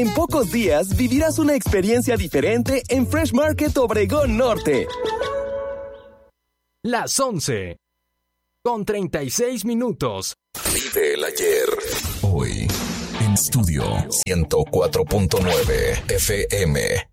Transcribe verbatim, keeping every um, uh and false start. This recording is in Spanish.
En pocos días vivirás una experiencia diferente en Fresh Market Obregón Norte. Las once, con treinta y seis minutos. Vive el ayer. Hoy, en Estudio ciento cuatro punto nueve F M.